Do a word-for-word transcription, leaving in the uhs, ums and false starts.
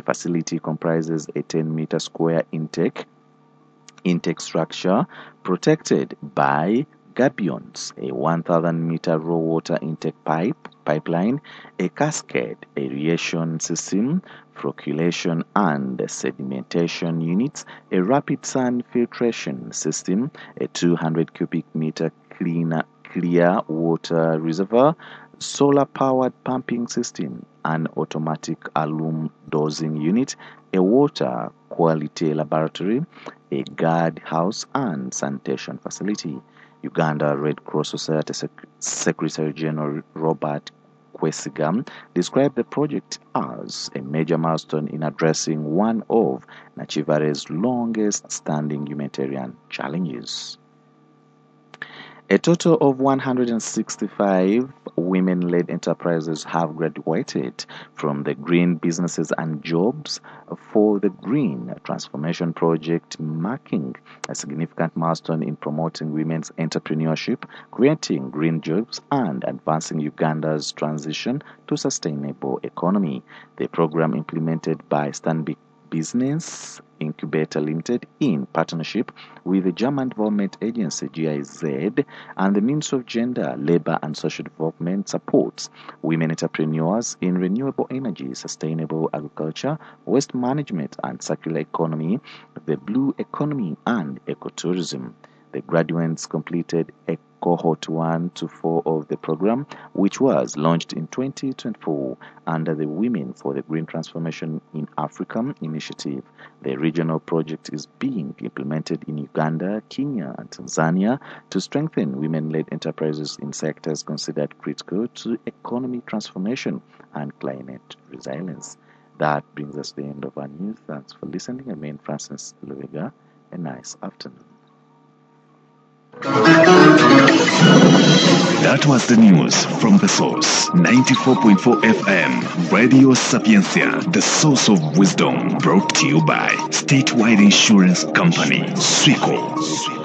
The facility comprises a ten meter square intake intake structure protected by gabions, a one thousand meter raw water intake pipe pipeline, a cascade aeration system, flocculation and sedimentation units, a rapid sand filtration system, a two hundred cubic meter cleaner, clear water reservoir, solar-powered pumping system, an automatic alum dosing unit, a water quality laboratory, a guard house and sanitation facility. Uganda Red Cross Society Sec- Secretary General Robert Kwesiga described the project as a major milestone in addressing one of Nachivare's longest-standing humanitarian challenges. A total of one hundred sixty-five women-led enterprises have graduated from the Green Businesses and Jobs for the Green Transformation Project, marking a significant milestone in promoting women's entrepreneurship, creating green jobs, and advancing Uganda's transition to sustainable economy. The program, implemented by Stanbic Business Incubator Limited in partnership with the German Development Agency G I Z and the Ministry of Gender, Labour and Social Development, supports women entrepreneurs in renewable energy, sustainable agriculture, waste management and circular economy, the blue economy and ecotourism. The graduates completed a cohort one to four of the program, which was launched in twenty twenty-four under the Women for the Green Transformation in Africa initiative. The regional project is being implemented in Uganda, Kenya, and Tanzania to strengthen women-led enterprises in sectors considered critical to economic transformation and climate resilience. That brings us to the end of our news. Thanks for listening. I'm Ian Francis Luega. A nice afternoon. That was the news from the source. ninety-four point four F M, Radio Sapiencia, the source of wisdom, brought to you by Statewide Insurance Company, Swico.